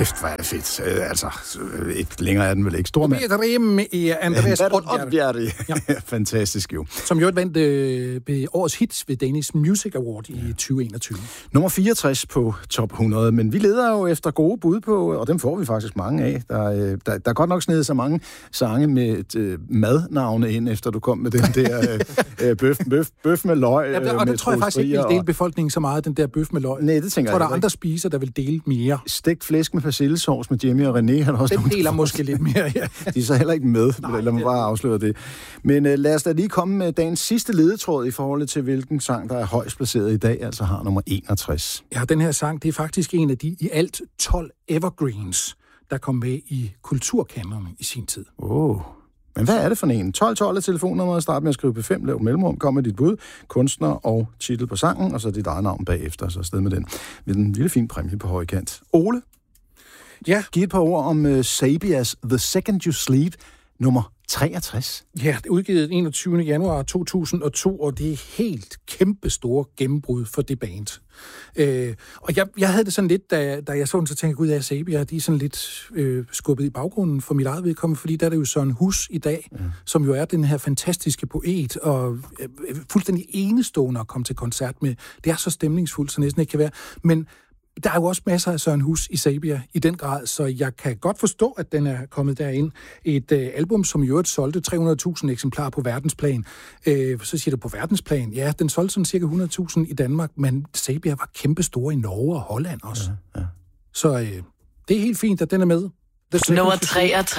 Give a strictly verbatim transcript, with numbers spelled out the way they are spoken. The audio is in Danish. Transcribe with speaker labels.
Speaker 1: Kæft, hvor er det fedt. Øh, altså, ikke længere er den vel ikke. Stor mand.
Speaker 2: Med Andreas
Speaker 1: Odbjerg. Ja. Fantastisk jo.
Speaker 2: Som jo vandt øh, ved årets hits ved Danish Music Award i ja. tyve enogtyve.
Speaker 1: Nummer fireogtres på top hundrede, men vi leder jo efter gode bud på, og dem får vi faktisk mange af. Der, øh, der, der er godt nok snedet så mange sange med øh, madnavne ind, efter du kom med den der øh, bøf, bøf, bøf med løg.
Speaker 2: Ja, der, og det tror jeg faktisk ikke vil dele befolkningen så meget, den der bøf med løg.
Speaker 1: Nej, det tænker
Speaker 2: jeg. Jeg tror,
Speaker 1: jeg
Speaker 2: der er andre spiser, der vil dele mere.
Speaker 1: Stegt flæsk med persillesovs med Jimmy og René. Han også
Speaker 2: den deler der måske lidt mere, ja.
Speaker 1: De er så heller ikke med, Nej, lad mig bare afsløre det. Men uh, lad os da lige komme med dagens sidste ledetråd i forhold til, hvilken sang, der er højst placeret i dag, altså har nummer enogtres.
Speaker 2: Ja, den her sang, det er faktisk en af de i alt tolv evergreens, der kom med i kulturkanonen i sin tid.
Speaker 1: Åh... Oh. Men hvad er det for en? tolv tolv er telefonnummeret, start med at skrive P fem, lav mellemrum, kom med dit bud, kunstner og titel på sangen, og så dit eget navn bagefter, så afsted med den. Med en lille fin præmie på højkant. Ole?
Speaker 2: Ja?
Speaker 1: Giv et par ord om uh, Sabias The Second You Sleep, nummer treogtres.
Speaker 2: Ja, det er udgivet enogtyvende januar to tusind og to, og det er helt kæmpe store gennembrud for det band. Øh, og jeg, jeg havde det sådan lidt, da, da jeg så den, så tænkte jeg, gud, jeg Sabia, de er sådan lidt øh, skubbet i baggrunden for mit eget vedkommende, fordi der er det jo Søren Hus i dag, ja. Som jo er den her fantastiske poet, og øh, fuldstændig enestående at komme til koncert med. Det er så stemningsfuldt, så næsten ikke kan være. Men der er jo også masser af Søren Hus i Sabia i den grad, så jeg kan godt forstå, at den er kommet derind. Et øh, album, som i øvrigt solgte tre hundrede tusind eksemplarer på verdensplan. Øh, så siger du på verdensplan. Ja, den solgte sådan cirka hundrede tusind i Danmark, men Sabia var kæmpestore i Norge og Holland også. Ja, ja. Så øh, det er helt fint, at den er med.
Speaker 3: Nummer treogtres.